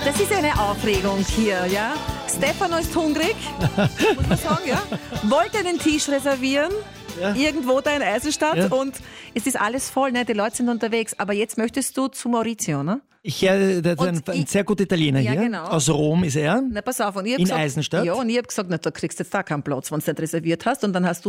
Das ist eine Aufregung hier, ja. Stefano ist hungrig, muss man sagen, ja. Wollte einen Tisch reservieren, irgendwo da in Eisenstadt und es ist alles voll, ne? Die Leute sind unterwegs. Aber jetzt möchtest du zu Maurizio, ne? Das ist ein sehr guter Italiener hier. Genau. Aus Rom ist er. Na, pass auf. Und ich hab In gesagt, Eisenstadt. Ja, und ich habe gesagt, na, da kriegst du jetzt da keinen Platz, wenn du nicht reserviert hast. Und dann hast du